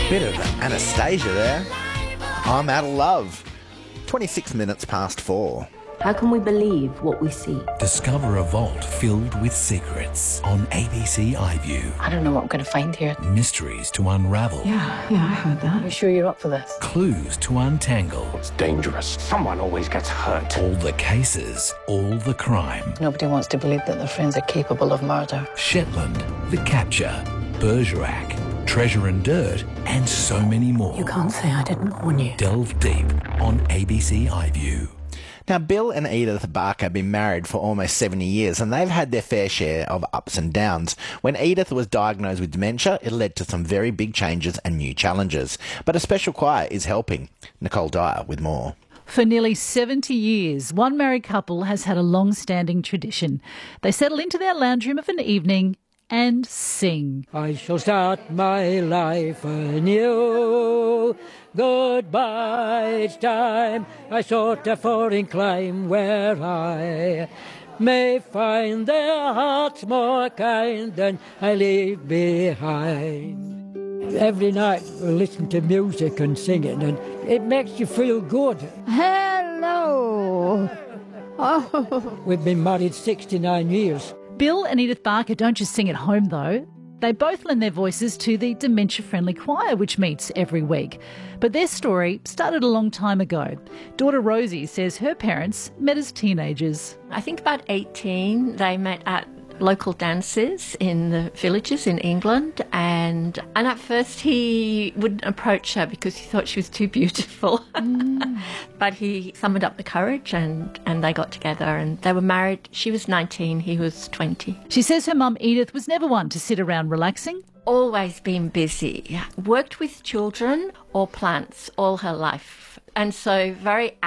Bit of Anastasia there. I'm out of love. 26 minutes past 4. How can we believe what we see? Discover a vault filled with secrets on ABC iView. I don't know what I'm going to find here. Mysteries to unravel. Yeah, I heard that. Are you sure you're up for this? Clues to untangle. It's dangerous. Someone always gets hurt. All the cases, all the crime. Nobody wants to believe that their friends are capable of murder. Shetland, The Capture, Bergerac, Treasure and Dirt, and so many more. You can't say I didn't warn you. Delve deep on ABC iView. Now, Bill and Edith Barker have been married for almost 70 years, and they've had their fair share of ups and downs. When Edith was diagnosed with dementia, it led to some very big changes and new challenges. But a special choir is helping. Nicole Dyer with more. For nearly 70 years, one married couple has had a long-standing tradition. They settle into their lounge room of an evening and sing. I shall start my life anew. Goodbye, it's time I sought a foreign clime where I may find their hearts more kind than I leave behind. Every night we listen to music and singing, and it makes you feel good. Hello. Oh. We've been married 69 years. Bill and Edith Barker don't just sing at home, though. They both lend their voices to the dementia-friendly choir, which meets every week. But their story started a long time ago. Daughter Rosie says her parents met as teenagers. I think about 18, they met at local dances in the villages in England, and at first he wouldn't approach her because he thought she was too beautiful. But he summoned up the courage and they got together and they were married. She was 19, he was 20. She says her mum Edith was never one to sit around relaxing. Always been busy, worked with children or plants all her life, and so very